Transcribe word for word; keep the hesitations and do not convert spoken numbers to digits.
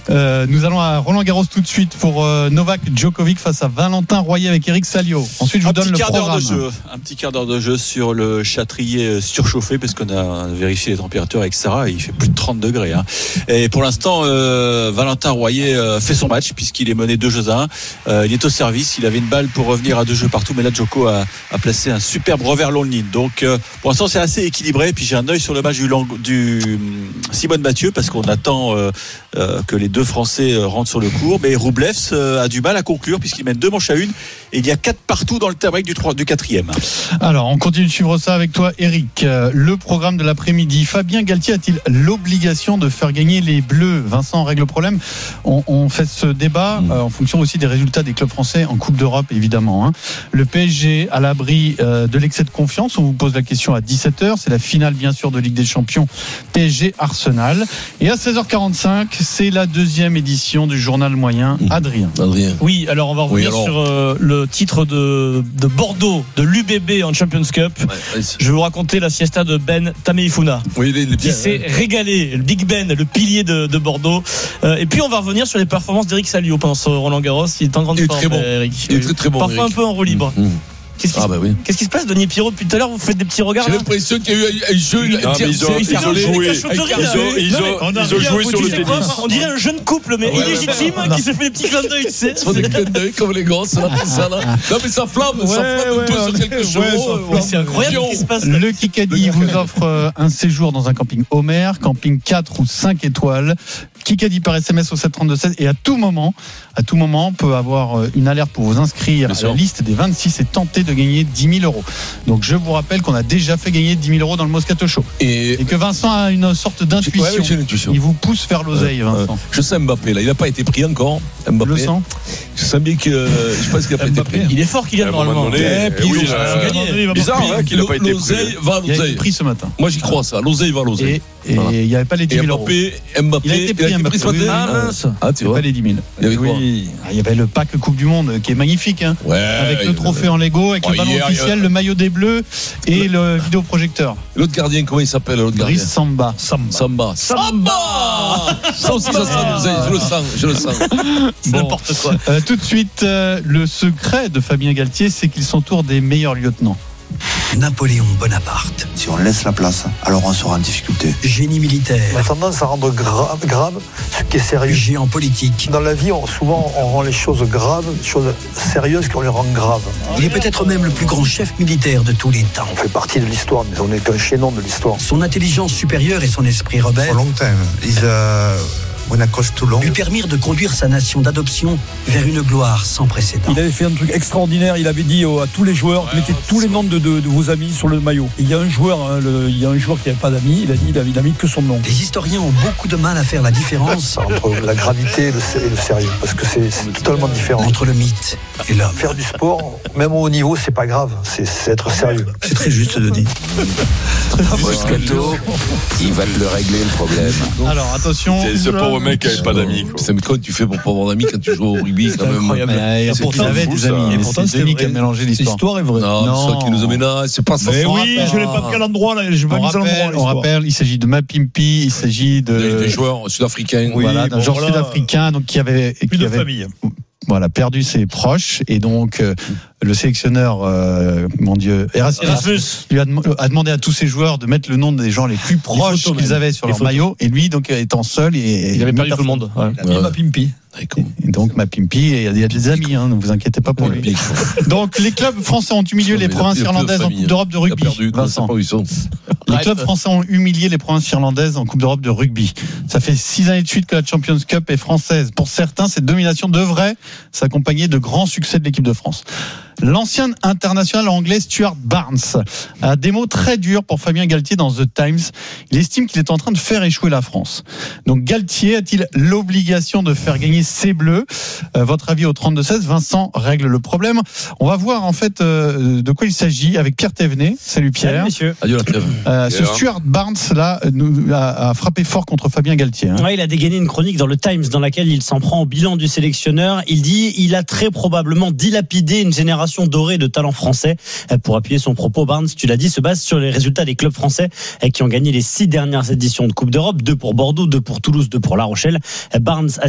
Euh, nous allons à Roland-Garros tout de suite pour euh, Novak Djokovic face à Valentin Royer avec Eric Salio. Ensuite, je vous un donne le programme. De jeu, un petit quart d'heure de jeu sur le Châtrier surchauffé parce qu'on a vérifié les températures avec Sarah et il fait plus de trente degrés. Hein. Et pour l'instant, euh, Valentin Royer euh, fait son match puisqu'il est mené deux jeux à un. Euh, il est au service. Il avait une balle pour revenir à deux jeux partout, mais là Djoko a, a placé un superbe revers long ligne. Donc euh, pour l'instant, c'est assez équilibré. Et puis j'ai un œil sur le match du, du Simone Mathieu parce qu'on attend euh, euh, que les deux Français euh, rentrent sur le court. Mais Roublev euh, a du mal à conclure puisqu'il mène deux manches à une et il y a quatre partout dans le tie-break du, du quatrième. Alors, on continue de suivre ça avec toi, Eric. Euh, le programme de l'après-midi. Fabien Galtier a-t-il l'obligation de faire gagner les Bleus? Vincent règle le problème. On, on fait ce débat euh, en fonction aussi des résultats des clubs français en Coupe d'Europe, évidemment. Hein. Le P S G à l'abri euh, de l'excès de confiance. On vous pose la question à dix-sept heures. C'est la finale, bien sûr, de Ligue des Champions P S G Arsenal. Et à seize heures quarante-cinq, c'est la deuxième édition du journal moyen. Adrien. Adrien. Oui, alors on va revenir oui, sur euh, le titre de, de Bordeaux, de l'U B B en Champions Cup. Ouais, ouais, je vais vous raconter la siesta de Ben Tameifuna, oui, il est qui s'est ouais. régalé, le Big Ben, le pilier de, de Bordeaux. Euh, et puis on va revenir sur les performances d'Eric Salio pendant ce Roland Garros. Il est en grande forme, très bon. Eric. Il est très très bon. Parfois Eric. un peu en roue libre. Mmh. Qu'est-ce qui, ah bah oui. qu'est-ce qui se passe, Denis Pirot? Depuis tout à l'heure, vous faites des petits regards. J'ai là l'impression qu'il y a eu un jeu. Ils ont, ils ont, ils ont joué. Ils ont, ils ont, ils ont joué sur le tennis. On dirait un jeune couple, mais ouais, illégitime, ouais, qui se fait des petits clins d'œil. C'est des clins d'œil comme les gosses. Là, ça, là. Non, mais ça flamme, ouais, ça flamme ouais, un peu ouais, sur quelques jours. Ouais, c'est incroyable ce qui se passe. Le Kikadi vous offre un séjour dans un camping Homer, camping quatre ou cinq étoiles. Kikadi par S M S au sept trente-deux seize et à tout moment, à tout moment, on peut avoir une alerte pour vous inscrire à la liste des vingt-six et tenter de gagner dix mille euros. Donc je vous rappelle qu'on a déjà fait gagner dix mille euros dans le Moscato Show et, et que Vincent a une sorte d'intuition. Ouais, ouais, il vous pousse vers l'oseille, Vincent. Euh, je sais Mbappé là, il n'a pas été pris encore. Mbappé. Je le sens. Je sens bien que euh, je pense qu'il n'a pas été pris. Il est fort qu'il a normalement. Et puis il a gagné. Bizarre hein, qu'il n'a pas été pris. Va il a été pris ce matin. Moi j'y crois ça. L'oseille va l'oseille. Et il n'y avait pas les dix mille euros. Mbappé, Mbappé, il a été pris, Mbappé. ce matin. Ah mince. Ah tu vois. Pas les dix mille. Il y avait quoi? Il y avait le pack Coupe du Monde qui est magnifique. Hein. Ouais. Avec le trophée en Lego, avec le ballon officiel, le maillot des Bleus et le vidéoprojecteur. L'autre gardien, comment il s'appelle l'autre gardien? Brice Samba. Samba. Samba. Samba. Ça aussi, ça sera l'oseille. Je le sens. Je le sens. C'est bon. N'importe quoi. Euh, tout de suite, euh, le secret de Fabien Galtier, c'est qu'il s'entoure des meilleurs lieutenants. Napoléon Bonaparte. Si on laisse la place, alors on sera en difficulté. Génie militaire. On a tendance à rendre grave, grave ce qui est sérieux. Géant politique. Dans la vie, on, souvent, on rend les choses graves, les choses sérieuses qu'on les rend graves. Il est peut-être même le plus grand chef militaire de tous les temps. On fait partie de l'histoire, mais on n'est qu'un chaînon de l'histoire. Son intelligence supérieure et son esprit rebelle. For a long time, is a... When I coach too long. Lui permirent de conduire sa nation d'adoption vers une gloire sans précédent. Il avait fait un truc extraordinaire. Il avait dit à tous les joueurs, ouais, mettez tous les noms de, de, de vos amis sur le maillot. Et il y a un joueur, hein, le, il y a un joueur qui n'avait pas d'amis. Il a dit, il a mis que son nom. Les historiens ont beaucoup de mal à faire la différence entre la gravité et le, et le sérieux, parce que c'est, c'est totalement différent. Entre le mythe et l'homme. Faire du sport, même au haut niveau, c'est pas grave. C'est, c'est être sérieux. C'est très juste, Denis. Moscato, il va te le régler le problème. Alors attention. C'est ce pauvre mec qui n'avait pas d'amis. C'est mais comment tu fais pour pas avoir d'amis quand tu joues au rugby quand même. Incroyable. Et pourtant, il avait des amis. Et pourtant, c'est Denis qui a mélangé l'histoire. L'histoire est vraie. Non, non. C'est toi qui nous amène là. C'est pas ça. Mais oui, je l'ai pas pris à l'endroit là. Je pas mis à l'endroit. On rappelle, il s'agit de Mapimpi, il s'agit de des joueurs sud-africains. Oui, voilà, d'un joueur sud-africain donc qui avait plus de famille. Voilà, perdu ses proches et donc euh, le sélectionneur, euh, mon Dieu, Erasmus, lui a, dem- a demandé à tous ses joueurs de mettre le nom des gens les plus proches les qu'ils avaient sur leur photos. Maillot et lui donc étant seul et il avait perdu tout le monde. Ouais. Il a mis Mapimpi. Et donc Mapimpi, il y a des amis, hein, ne vous inquiétez pas pour lui. Donc les clubs français ont humilié les provinces irlandaises en Coupe d'Europe de rugby. Perdu, Vincent. Les clubs français ont humilié les provinces irlandaises en Coupe d'Europe de rugby. Ça fait six années de suite que la Champions Cup est française. Pour certains, cette domination devrait s'accompagner de grands succès de l'équipe de France. L'ancien international anglais Stuart Barnes a des mots très durs pour Fabien Galtier dans The Times. Il estime qu'il est en train de faire échouer la France. Donc Galtier a-t-il l'obligation de faire gagner ses Bleus? euh, Votre avis au trente-deux seize. Vincent règle le problème. On va voir en fait euh, de quoi il s'agit avec Pierre Thévenet. Salut Pierre. Salut messieurs. Adieu la Pierre. Euh, ce Stuart Barnes là nous a, a frappé fort contre Fabien Galtier. Hein. Ouais, il a dégainé une chronique dans le Times dans laquelle il s'en prend au bilan du sélectionneur. Il dit il a très probablement dilapidé une génération dorée de talents français. Pour appuyer son propos, Barnes, tu l'as dit, se base sur les résultats des clubs français qui ont gagné les six dernières éditions de Coupe d'Europe, deux pour Bordeaux, deux pour Toulouse, deux pour La Rochelle. Barnes